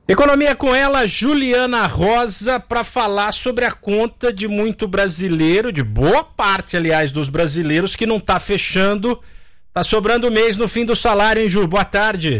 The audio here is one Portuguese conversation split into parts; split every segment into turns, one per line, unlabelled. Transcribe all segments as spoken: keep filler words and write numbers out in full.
Economia com ela, Juliana Rosa, para falar sobre a conta de muito brasileiro, de boa parte, aliás, dos brasileiros que não está fechando, tá sobrando mês no fim do salário, hein, Ju? Boa tarde.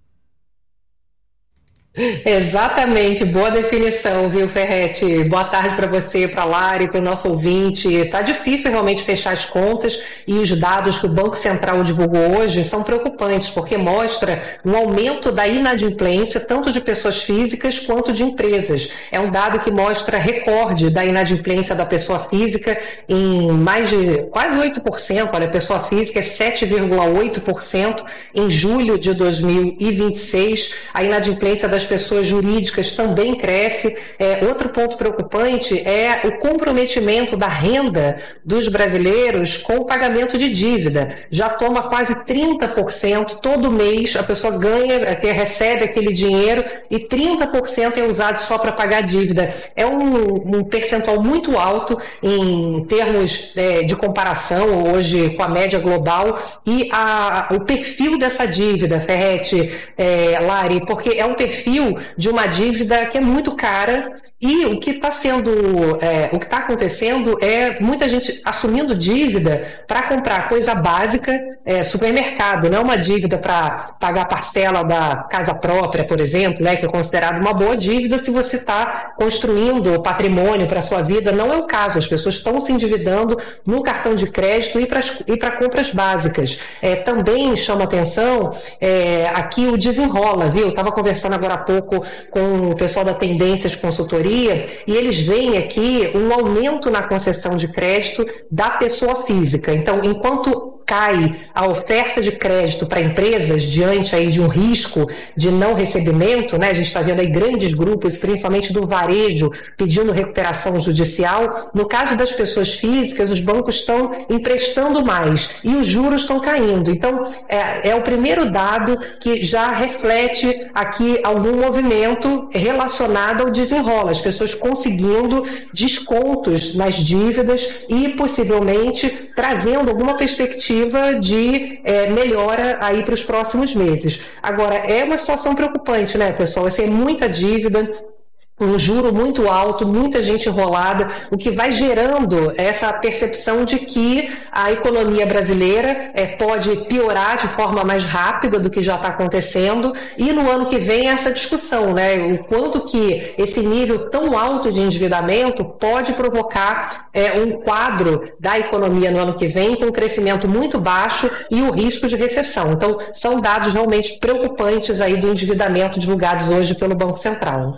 Exatamente, boa definição, viu, Ferretti? Boa tarde para você, para a Lari, para o nosso ouvinte. Tá difícil realmente fechar as contas e os dados que o Banco Central divulgou hoje são preocupantes, porque mostra um aumento da inadimplência, tanto de pessoas físicas quanto de empresas. É um dado que mostra recorde da inadimplência da pessoa física em mais de quase oito por cento, olha, a pessoa física é sete vírgula oito por cento em julho de dois mil e vinte e seis, a inadimplência das pessoas jurídicas também cresce. É, outro ponto preocupante é o comprometimento da renda dos brasileiros com o pagamento de dívida. Já toma quase trinta por cento todo mês, a pessoa ganha, recebe aquele dinheiro e trinta por cento é usado só para pagar dívida. É um, um percentual muito alto em termos é, de comparação hoje com a média global e a, o perfil dessa dívida, Ferretti, é, Lari, porque é um perfil de uma dívida que é muito cara e o que está sendo, é, o que está acontecendo é muita gente assumindo dívida para comprar coisa básica, é, supermercado, não é uma dívida para pagar a parcela da casa própria, por exemplo, né, que é considerado uma boa dívida se você está construindo patrimônio para a sua vida. Não é o caso, as pessoas estão se endividando no cartão de crédito e para compras básicas. É, também chama atenção é, aqui o desenrola, viu? Eu estava conversando agora há pouco com o pessoal da Tendências Consultoria e eles veem aqui um aumento na concessão de crédito da pessoa física. Então, enquanto cai a oferta de crédito para empresas diante aí de um risco de não recebimento, né? A gente está vendo aí grandes grupos, principalmente do varejo, pedindo recuperação judicial. No caso das pessoas físicas, os bancos estão emprestando mais e os juros estão caindo. Então, é, é o primeiro dado que já reflete aqui algum movimento relacionado ao desenrola, as pessoas conseguindo descontos nas dívidas e possivelmente trazendo alguma perspectiva de é, melhora aí para os próximos meses. Agora, é uma situação preocupante, né, pessoal? Assim, é muita dívida, um juro muito alto, muita gente enrolada, o que vai gerando essa percepção de que a economia brasileira é, pode piorar de forma mais rápida do que já está acontecendo, e no ano que vem essa discussão, né, o quanto que esse nível tão alto de endividamento pode provocar é, um quadro da economia no ano que vem com um crescimento muito baixo e o risco de recessão. Então, são dados realmente preocupantes aí do endividamento divulgados hoje pelo Banco Central.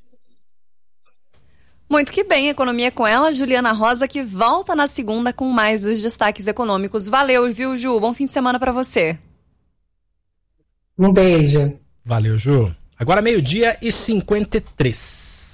Muito que bem, Economia com ela, Juliana Rosa, que volta na segunda com mais os destaques econômicos. Valeu, viu, Ju? Bom fim de semana para você.
Um beijo.
Valeu, Ju. Agora meio-dia e cinquenta e três.